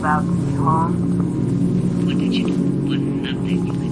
about to be home. What did you do? What, nothing.